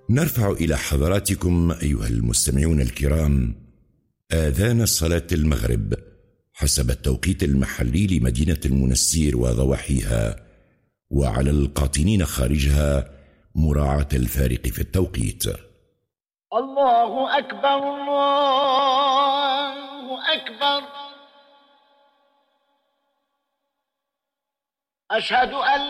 نرفع إلى حضراتكم أيها المستمعون الكرام آذان صلاة المغرب حسب التوقيت المحلي لمدينة المنستير وضواحيها، وعلى القاطنين خارجها مراعاة الفارق في التوقيت. الله أكبر الله أكبر، أشهد أن